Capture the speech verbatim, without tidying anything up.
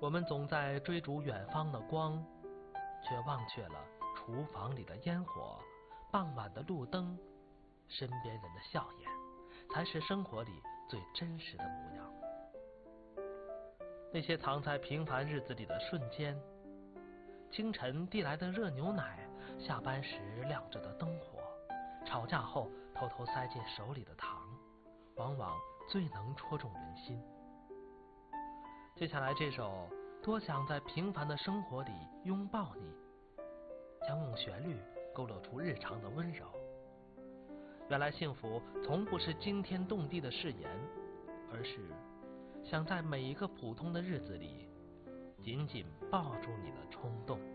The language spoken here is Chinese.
我们总在追逐远方的光，却忘却了厨房里的烟火，傍晚的路灯，身边人的笑颜，才是生活里最真实的模样。那些藏在平凡日子里的瞬间，清晨递来的热牛奶，下班时亮着的灯火，吵架后偷偷塞进手里的糖，往往最能戳中人心。接下来这首多想在平凡的生活里拥抱你，将用旋律勾勒出日常的温柔。原来幸福从不是惊天动地的誓言，而是想在每一个普通的日子里紧紧抱住你的冲动。